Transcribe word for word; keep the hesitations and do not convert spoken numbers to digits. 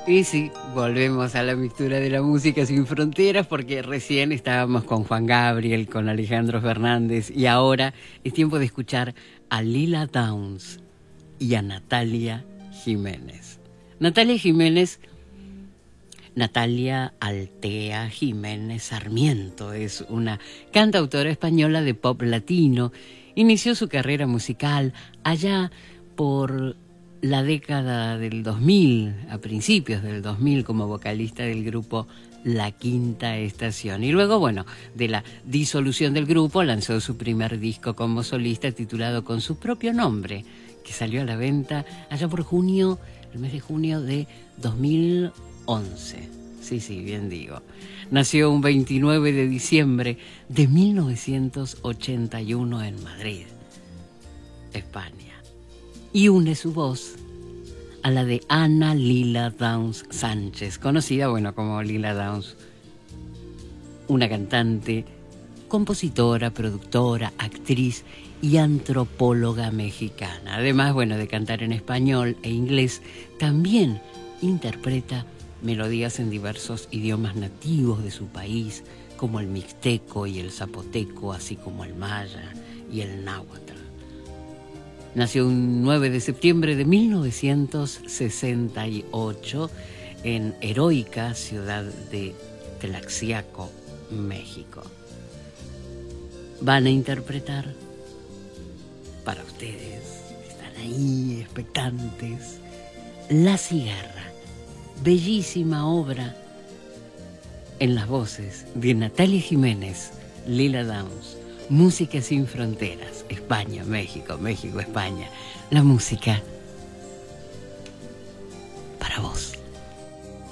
Y sí, volvemos a la mixtura de la música sin fronteras, porque recién estábamos con Juan Gabriel, con Alejandro Fernández, y ahora es tiempo de escuchar a Lila Downs y a Natalia Jiménez. Natalia Jiménez, Natalia Altea Jiménez Sarmiento, es una cantautora española de pop latino. Inició su carrera musical allá por la década del dos mil, a principios del dos mil, como vocalista del grupo La Quinta Estación. Y luego, bueno, de la disolución del grupo, lanzó su primer disco como solista titulado con su propio nombre, que salió a la venta allá por junio, el mes de junio de dos mil once. Sí, sí, bien digo. Nació un veintinueve de diciembre de mil novecientos ochenta y uno en Madrid, España. Y une su voz a la de Ana Lila Downs Sánchez, conocida, bueno, como Lila Downs, una cantante, compositora, productora, actriz y antropóloga mexicana. Además, bueno, de cantar en español e inglés, también interpreta melodías en diversos idiomas nativos de su país, como el mixteco y el zapoteco, así como el maya y el náhuatl. Nació un nueve de septiembre de mil novecientos sesenta y ocho en heroica ciudad de Tlaxiaco, México. Van a interpretar para ustedes, están ahí expectantes, La Cigarra, bellísima obra en las voces de Natalia Jiménez, Lila Downs. Música sin fronteras, España, México, México, España. La música para vos.